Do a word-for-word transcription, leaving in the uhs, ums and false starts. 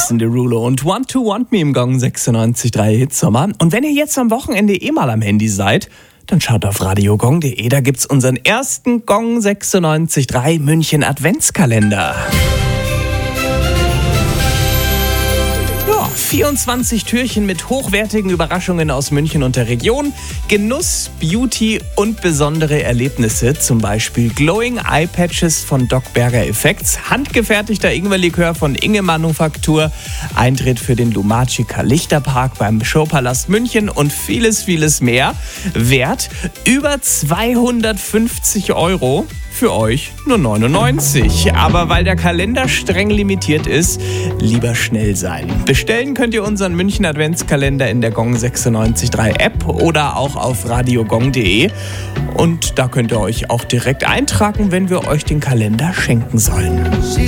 Jason Derulo und Want to Want Me im Gong sechsundneunzig Komma drei Hitsommer. Und wenn ihr jetzt am Wochenende eh mal am Handy seid, dann schaut auf radiogong punkt de, da gibt's unseren ersten Gong sechsundneunzig Komma drei München Adventskalender. vierundzwanzig Türchen mit hochwertigen Überraschungen aus München und der Region, Genuss, Beauty und besondere Erlebnisse, zum Beispiel Glowing Eye Patches von Doc Berger Effects, handgefertigter Ingwerlikör von Inge Manufaktur, Eintritt für den Lumachika Lichterpark beim Showpalast München und vieles, vieles mehr. Wert über zweihundertfünfzig Euro. Für euch nur neunundneunzig. Aber weil der Kalender streng limitiert ist, lieber schnell sein. Bestellen könnt ihr unseren München Adventskalender in der Gong sechsundneunzig Komma drei App oder auch auf radiogong punkt de. Und da könnt ihr euch auch direkt eintragen, wenn wir euch den Kalender schenken sollen.